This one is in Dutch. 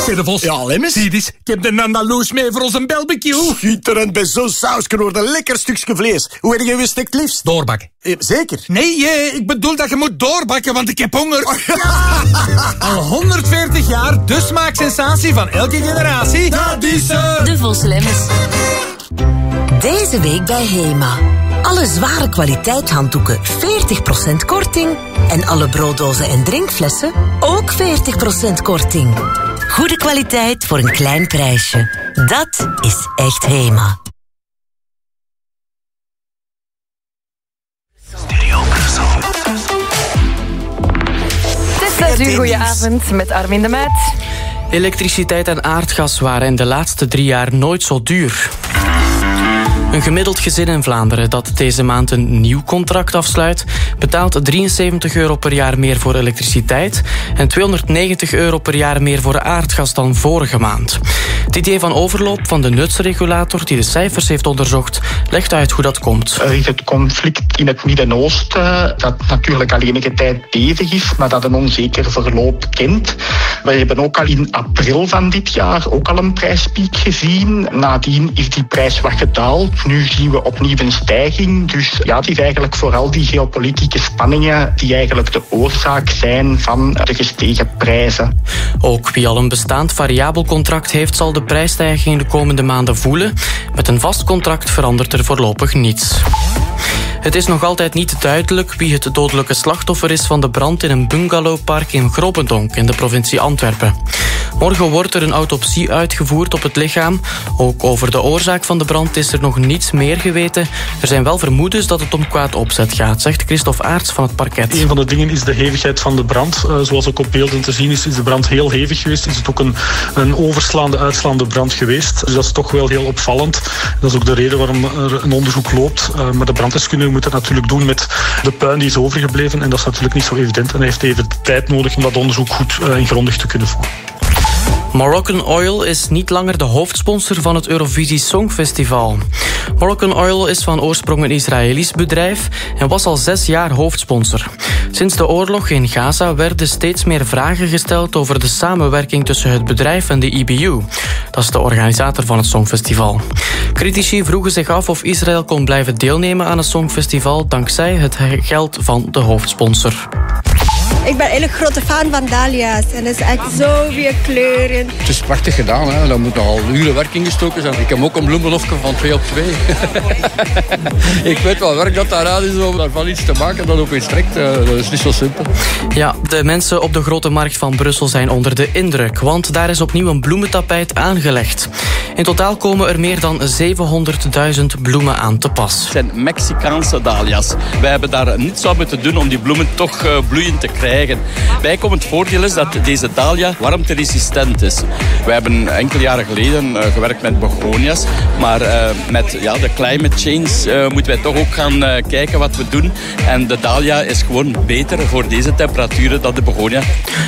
Zeg de Vos. Ja, Lemmens? Zie eens, ik heb de Andaloes mee voor ons barbecue. Schitterend, bij zo'n sausje wordt een lekker stukje vlees. Hoe heb je gestekt liefst? Doorbakken. Zeker? Nee, ik bedoel dat je moet doorbakken, want ik heb honger. Al 140 jaar de smaaksensatie van elke generatie. Dat is ze. De Vos Lemmens. Deze week bij Hema. Alle zware kwaliteit handdoeken 40% korting. En alle brooddozen en drinkflessen ook 40% korting. Goede kwaliteit voor een klein prijsje. Dat is echt Hema. Het is 6 uur, goedenavond, met Armin de Meid. Elektriciteit en aardgas waren in de laatste 3 jaar nooit zo duur. Een gemiddeld gezin in Vlaanderen dat deze maand een nieuw contract afsluit, betaalt €73 per jaar meer voor elektriciteit en €290 per jaar meer voor aardgas dan vorige maand. Didier van Overloop van de nutsregulator, die de cijfers heeft onderzocht, legt uit hoe dat komt. Er is het conflict in het Midden-Oosten, dat natuurlijk al enige tijd bezig is, maar dat een onzeker verloop kent. We hebben ook al in april van dit jaar ook al een prijspiek gezien. Nadien is die prijs wat gedaald. Nu zien we opnieuw een stijging. Dus ja, het is eigenlijk vooral die geopolitieke spanningen die eigenlijk de oorzaak zijn van de gestegen prijzen. Ook wie al een bestaand variabel contract heeft, zal de prijsstijging de komende maanden voelen. Met een vast contract verandert er voorlopig niets. Het is nog altijd niet duidelijk wie het dodelijke slachtoffer is van de brand in een bungalowpark in Grobendonk in de provincie Antwerpen. Morgen wordt er een autopsie uitgevoerd op het lichaam. Ook over de oorzaak van de brand is er nog niets meer geweten. Er zijn wel vermoedens dat het om kwaad opzet gaat, zegt Christophe Aerts van het parket. Een van de dingen is de hevigheid van de brand. Zoals ook op beelden te zien is de brand heel hevig geweest. Is het ook een overslaande, uitslaande brand geweest. Dus dat is toch wel heel opvallend. Dat is ook de reden waarom er een onderzoek loopt. Maar de branddeskundigen moeten het natuurlijk doen met de puin die is overgebleven. En dat is natuurlijk niet zo evident. En hij heeft even de tijd nodig om dat onderzoek goed en grondig te kunnen voeren. Moroccan Oil is niet langer de hoofdsponsor van het Eurovisie Songfestival. Moroccan Oil is van oorsprong een Israëlisch bedrijf en was al 6 jaar hoofdsponsor. Sinds de oorlog in Gaza werden steeds meer vragen gesteld over de samenwerking tussen het bedrijf en de EBU. Dat is de organisator van het Songfestival. Critici vroegen zich af of Israël kon blijven deelnemen aan het Songfestival dankzij het geld van de hoofdsponsor. Ik ben eigenlijk grote fan van dahlia's. En dat is echt zoveel kleuren. Het is prachtig gedaan, hè. Daar moet nogal uren werk in gestoken zijn. Ik heb ook een bloemenhofje van 2 op 2. Ik weet wel werk dat daaraan is om daarvan iets te maken dat ook weer strekt. Dat is niet zo simpel. Ja, de mensen op de Grote Markt van Brussel zijn onder de indruk. Want daar is opnieuw een bloementapijt aangelegd. In totaal komen er meer dan 700.000 bloemen aan te pas. Het zijn Mexicaanse dahlia's. Wij hebben daar niets aan moeten doen om die bloemen toch bloeiend te krijgen. Bijkomend voordeel is dat deze dahlia warmteresistent is. Wij hebben enkele jaren geleden gewerkt met begonia's. Maar met de climate change moeten wij toch ook gaan kijken wat we doen. En de dahlia is gewoon beter voor deze temperaturen dan de begonia.